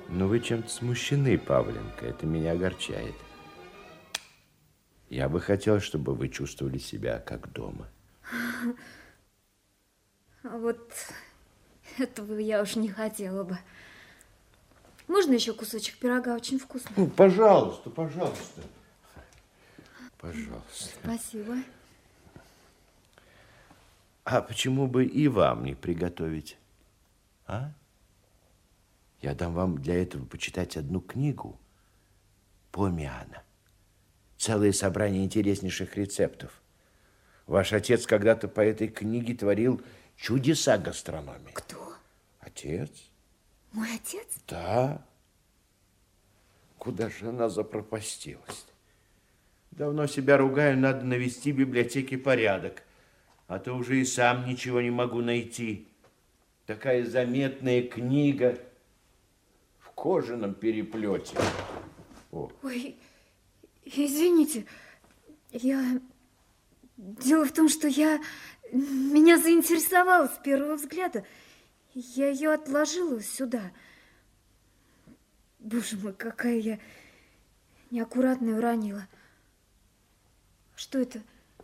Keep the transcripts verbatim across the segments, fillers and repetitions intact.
Но вы чем-то смущены, Павленька. Это меня огорчает. Я бы хотел, чтобы вы чувствовали себя как дома. А вот этого я уж не хотела бы. Можно еще кусочек пирога? Очень вкусно. Ну, пожалуйста, пожалуйста. Пожалуйста. Спасибо. А почему бы и вам не приготовить? А? Я дам вам для этого почитать одну книгу Помиана. Целое собрание интереснейших рецептов. Ваш отец когда-то по этой книге творил чудеса гастрономии. Кто? Отец. Мой отец? Да. Куда же она запропастилась? Давно себя ругаю, надо навести в библиотеке порядок. А то уже и сам ничего не могу найти. Такая заметная книга в кожаном переплете. О. Ой, извините, я... Дело в том, что я... Меня заинтересовало с первого взгляда. Я ее отложила сюда. Боже мой, какая я неаккуратная, уронила. Что это?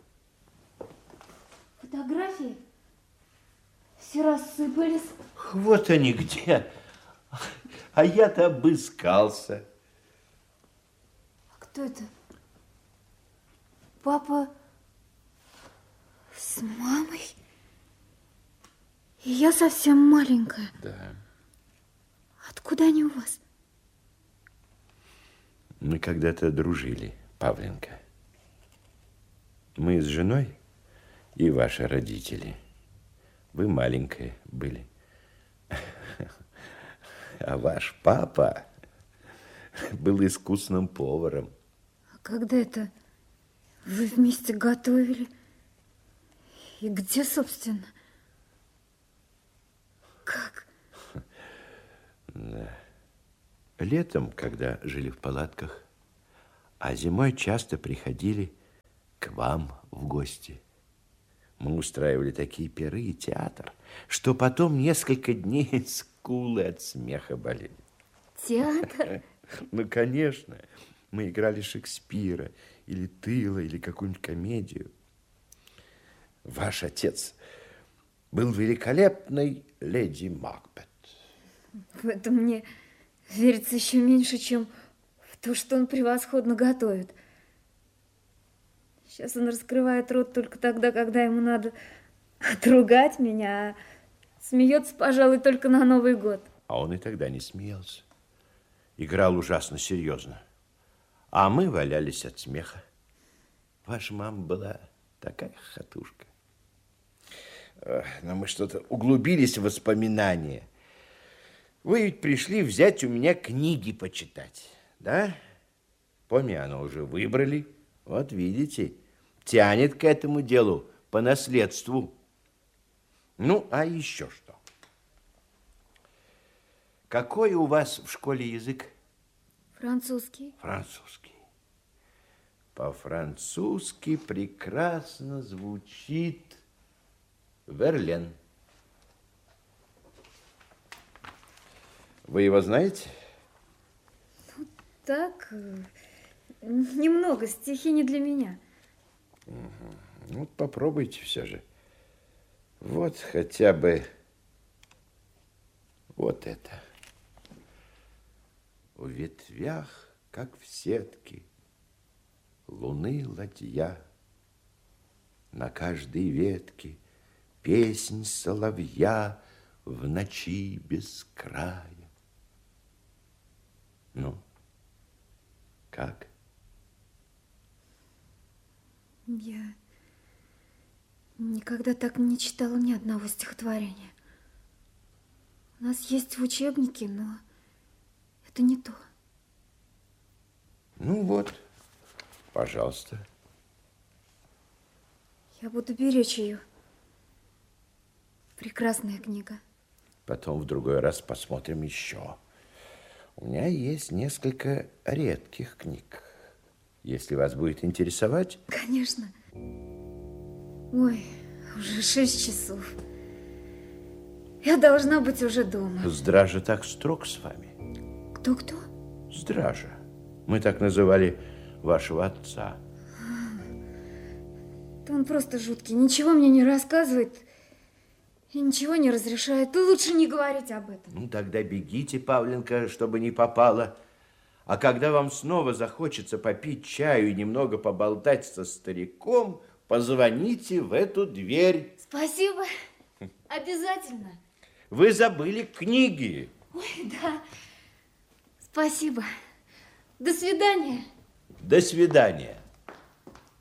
Фотографии? Все рассыпались. Вот они где. А я-то обыскался. А кто это? Папа с мамой? И я совсем маленькая. Да. Откуда они у вас? Мы когда-то дружили, Павленька. Мы с женой и ваши родители. Вы маленькие были. А ваш папа был искусным поваром. А когда это вы вместе готовили? И где, собственно? Как? Да. Летом, когда жили в палатках, а зимой часто приходили к вам в гости. Мы устраивали такие пиры и театр, что потом несколько дней скулы от смеха болели. Театр? Ну, конечно. Мы играли Шекспира, или Тыла, или какую-нибудь комедию. Ваш отец был великолепной леди Макбет. В это мне верится еще меньше, чем в то, что он превосходно готовит. Сейчас он раскрывает рот только тогда, когда ему надо отругать меня, а смеется, пожалуй, только на Новый год. А он и тогда не смеялся. Играл ужасно серьезно. А мы валялись от смеха. Ваша мама была такая хохотушка. Но мы что-то углубились в воспоминания. Вы ведь пришли взять у меня книги почитать, да? Помиана уже выбрали. Вот видите, тянет к этому делу по наследству. Ну, а еще что? Какой у вас в школе язык? Французский. Французский. По-французски прекрасно звучит Верлен. Вы его знаете? Ну, так, немного, стихи не для меня. Угу. Ну, попробуйте все же. Вот хотя бы вот это. В ветвях, как в сетке, луны ладья, на каждой ветке песнь соловья в ночи без края. Ну, как? Я никогда так не читала ни одного стихотворения. У нас есть в учебнике, но это не то. Ну вот, пожалуйста. Я буду беречь ее. Прекрасная книга. Потом в другой раз посмотрим еще. У меня есть несколько редких книг. Если вас будет интересовать... Конечно. Ой, уже шесть часов. Я должна быть уже дома. Здравия так строг с вами. Кто-кто? Стража. Мы так называли вашего отца. Да он просто жуткий. Ничего мне не рассказывает и ничего не разрешает. Ты лучше не говорить об этом. Ну, тогда бегите, Павленька, чтобы не попало. А когда вам снова захочется попить чаю и немного поболтать со стариком, позвоните в эту дверь. Спасибо. Обязательно. Вы забыли книги. Ой, да. Спасибо. До свидания. До свидания.